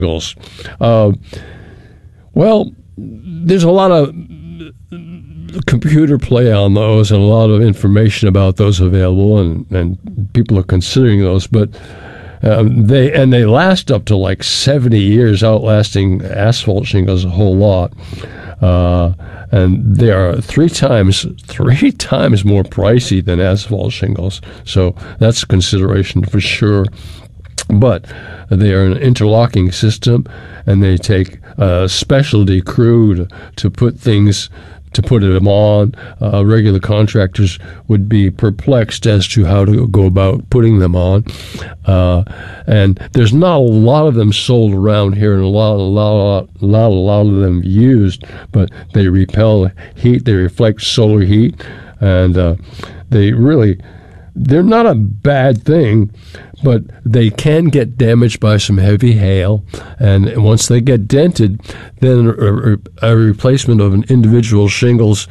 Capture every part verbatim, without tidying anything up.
shingles. Uh, well, there's a lot of computer play on those and a lot of information about those available, and, and people are considering those, but um, they and they last up to like seventy years, outlasting asphalt shingles a whole lot. Uh, and they are three times three times more pricey than asphalt shingles, so that's a consideration for sure. But they are an interlocking system, and they take a specialty crew to, to put things, to put them on. Uh, regular contractors would be perplexed as to how to go about putting them on. Uh, and there's not a lot of them sold around here, and a lot, a lot, a lot, a lot of them used. But they repel heat, they reflect solar heat, and uh, they really, they're not a bad thing. But they can get damaged by some heavy hail, and once they get dented, then a, a replacement of an individual shingles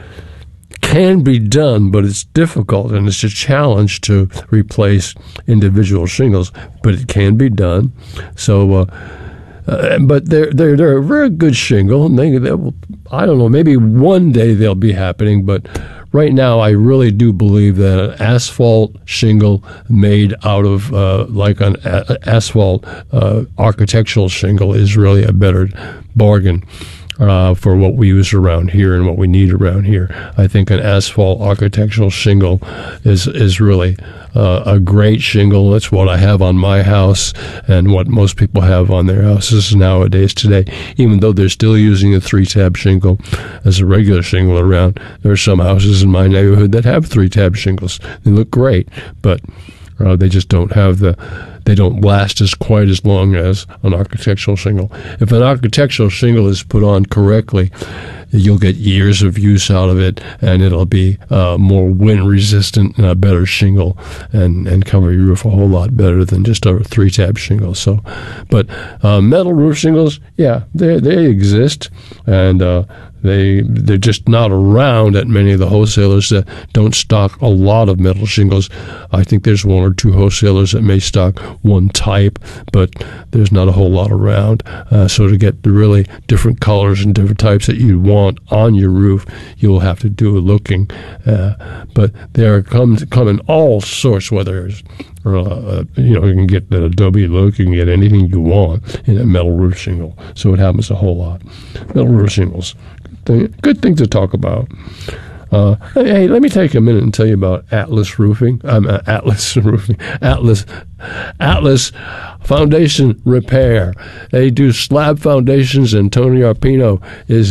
can be done, but it's difficult, and it's a challenge to replace individual shingles, but it can be done. So, uh, uh, but they're, they're, they're a very good shingle, and they, they will, I don't know, maybe one day they'll be happening, but right now, I really do believe that an asphalt shingle made out of uh, like an a- asphalt uh, architectural shingle is really a better bargain uh, for what we use around here and what we need around here. I think an asphalt architectural shingle is is really uh, a great shingle. That's what I have on my house and what most people have on their houses nowadays today. Even though they're still using a three-tab shingle as a regular shingle around, there are some houses in my neighborhood that have three-tab shingles. They look great, but uh, they just don't have the, they don't last as quite as long as an architectural shingle. If an architectural shingle is put on correctly, you'll get years of use out of it, and it'll be uh, more wind resistant and a better shingle, and, and cover your roof a whole lot better than just a three-tab shingle. So, but uh, metal roof shingles, yeah, they they exist, and uh, they they're just not around at many of the wholesalers that don't stock a lot of metal shingles. I think there's one or two wholesalers that may stock one type, but there's not a whole lot around. Uh, so to get the really different colors and different types that you want on your roof, you'll have to do a looking. Uh, but there come come in all sorts, whether it's uh, you know, you can get the Adobe look, you can get anything you want in a metal roof shingle. So it happens a whole lot. Metal roof shingles, good thing, good thing to talk about. Uh, hey, let me take a minute and tell you about Atlas Roofing. I'm um, uh, Atlas Roofing. Atlas, Atlas Foundation Repair. They do slab foundations, and Tony Arpino is.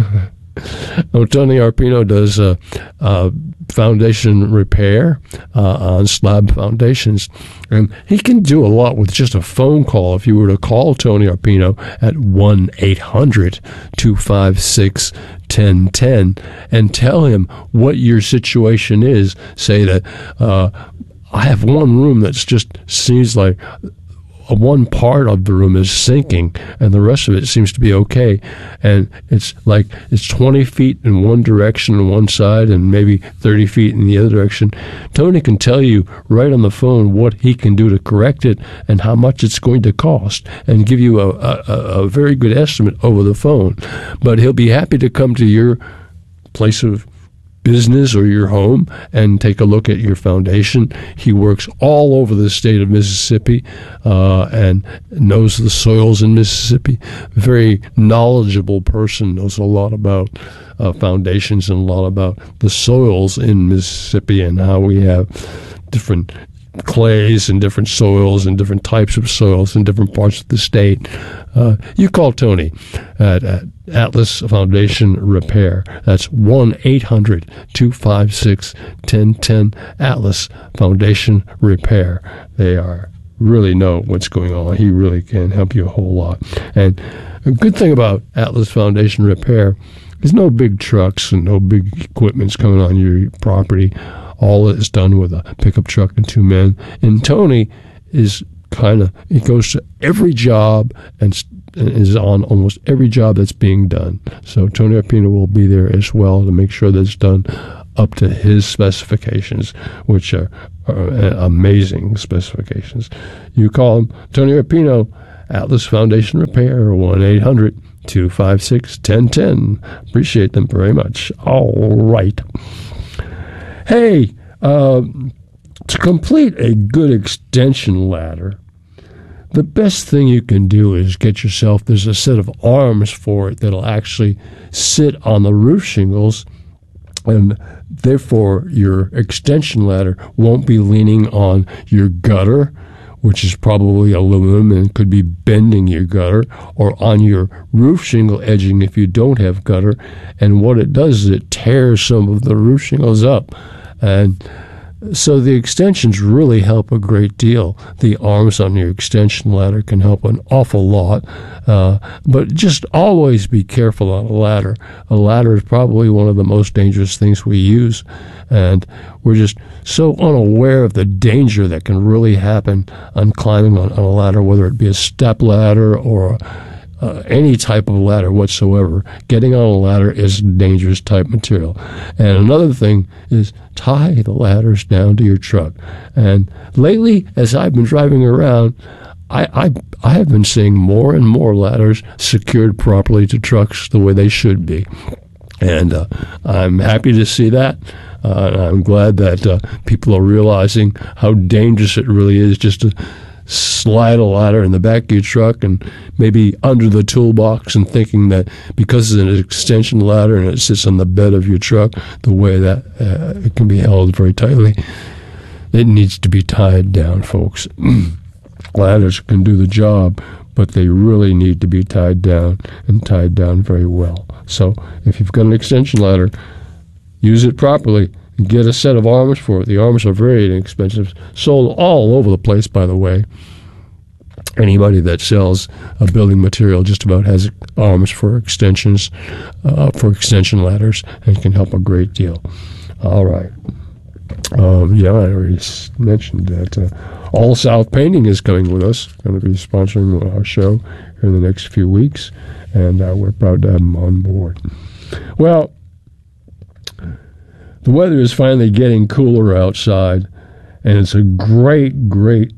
oh, Tony Arpino does uh, uh, foundation repair uh, on slab foundations, and he can do a lot with just a phone call. If you were to call Tony Arpino at one eight hundred two five six ten ten and tell him what your situation is, say that uh, I have one room that's just seems like one part of the room is sinking and the rest of it seems to be okay, and it's like it's twenty feet in one direction on one side and maybe thirty feet in the other direction. Tony can tell you right on the phone what he can do to correct it and how much it's going to cost, and give you a, a, a very good estimate over the phone. But he'll be happy to come to your place of business or your home and take a look at your foundation. He works all over the state of Mississippi uh, and knows the soils in Mississippi. Very knowledgeable person, knows a lot about uh, foundations and a lot about the soils in Mississippi and how we have different clays and different soils and different types of soils in different parts of the state. Uh, you call Tony at, at Atlas Foundation Repair. That's one eight hundred two five six one zero one zero, Atlas Foundation Repair. They are really know what's going on. He really can help you a whole lot. And a good thing about Atlas Foundation Repair is no big trucks and no big equipment's coming on your property. All is done with a pickup truck and two men. And Tony is kind of, he goes to every job and is on almost every job that's being done. So Tony Arpino will be there as well to make sure that it's done up to his specifications, which are, are amazing specifications. You call him Tony Arpino Atlas Foundation Repair, one eight hundred two five six one zero one zero. Appreciate them very much. All right. Hey, uh, to complete a good extension ladder, the best thing you can do is get yourself, there's a set of arms for it that'll actually sit on the roof shingles, and therefore your extension ladder won't be leaning on your gutter, which is probably aluminum and could be bending your gutter, or on your roof shingle edging if you don't have gutter. And what it does is it tears some of the roof shingles up. And so the extensions really help a great deal. The arms on your extension ladder can help an awful lot. Uh, but just always be careful on a ladder. A ladder is probably one of the most dangerous things we use. And we're just so unaware of the danger that can really happen on climbing on, on a ladder, whether it be a step ladder or Uh, any type of ladder whatsoever. Getting on a ladder is dangerous type material. And another thing is tie the ladders down to your truck. And lately, as I've been driving around, I, I, I have been seeing more and more ladders secured properly to trucks the way they should be. And uh, I'm happy to see that. Uh, I'm glad that uh, people are realizing how dangerous it really is just to slide a ladder in the back of your truck and maybe under the toolbox, and thinking that because it's an extension ladder and it sits on the bed of your truck, the way that uh, it can be held very tightly, it needs to be tied down, folks. Ladders can do the job, but they really need to be tied down, and tied down very well. So if you've got an extension ladder, use it properly. Get a set of arms for it. The arms are very inexpensive. Sold all over the place, by the way. Anybody that sells a building material just about has arms for extensions, uh, for extension ladders, and can help a great deal. All right. Um, yeah, I already mentioned that uh, All South Painting is coming with us. Going to be sponsoring our show in the next few weeks, and uh, we're proud to have them on board. Well, the weather is finally getting cooler outside, and it's a great, great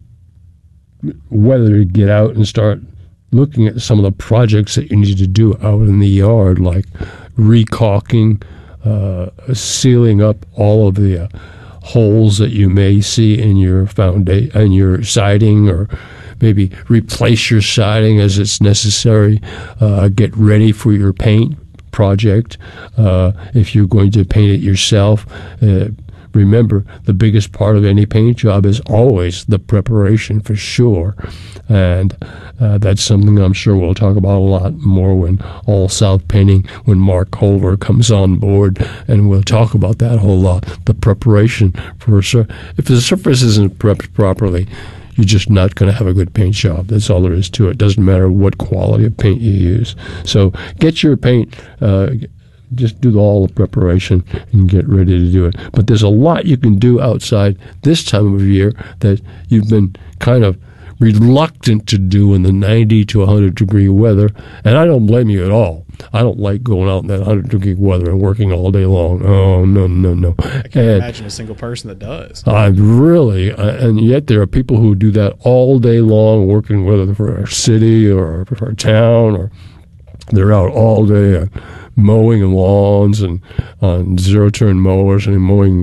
weather to get out and start looking at some of the projects that you need to do out in the yard, like recaulking, uh, sealing up all of the uh, holes that you may see in your foundation, in your siding, or maybe replace your siding as it's necessary. Uh, get ready for your paint project. Uh, if you're going to paint it yourself, uh, remember, the biggest part of any paint job is always the preparation, for sure. And uh, that's something I'm sure we'll talk about a lot more when All South Painting, when Mark Culver comes on board, and we'll talk about that a whole lot. The preparation for a sur- if the surface isn't prepped properly, you're just not going to have a good paint job. That's all there is to it. Doesn't matter what quality of paint you use. So get your paint, uh, just do all the preparation and get ready to do it. But there's a lot you can do outside this time of year that you've been kind of reluctant to do in the ninety to one hundred degree weather, and I don't blame you at all. I don't like going out in that one hundred degree weather and working all day long. Oh, no, no, no. I can't and imagine a single person that does. I really, and yet there are people who do that all day long, working whether for a city or for a town, or they're out all day mowing lawns and on zero-turn mowers and mowing,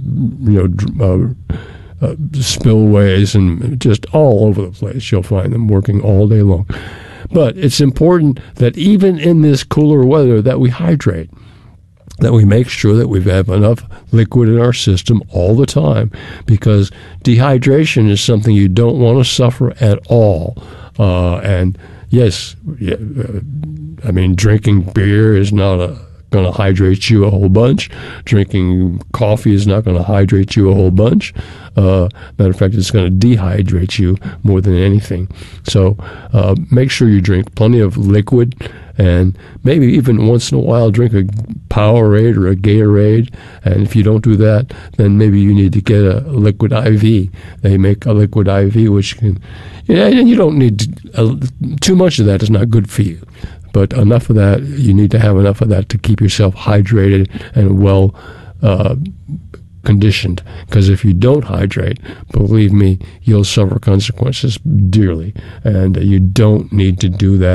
you know, uh, uh, spillways, and just all over the place. You'll find them working all day long. But it's important that even in this cooler weather that we hydrate, that we make sure that we have enough liquid in our system all the time, because dehydration is something you don't want to suffer at all. Uh, and yes, yeah, uh, I mean, drinking beer is not a going to hydrate you a whole bunch. Drinking coffee is not going to hydrate you a whole bunch. Uh, matter of fact, it's going to dehydrate you more than anything. So uh, make sure you drink plenty of liquid, and maybe even once in a while drink a Powerade or a Gatorade. And if you don't do that, then maybe you need to get a liquid I V. They make a liquid I V which can, yeah, and you don't need to, uh, too much of that is not good for you. But enough of that, you need to have enough of that to keep yourself hydrated and well, uh, conditioned. Because if you don't hydrate, believe me, you'll suffer consequences dearly. And you don't need to do that.